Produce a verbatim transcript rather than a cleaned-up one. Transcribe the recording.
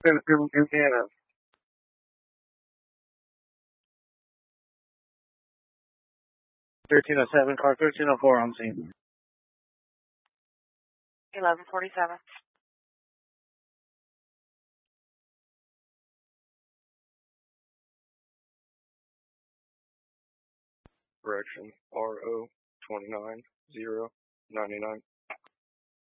In, in, Indiana. thirteen oh seven, car thirteen oh four on scene. eleven forty-seven. Correction, R O twenty-nine zero ninety-nine.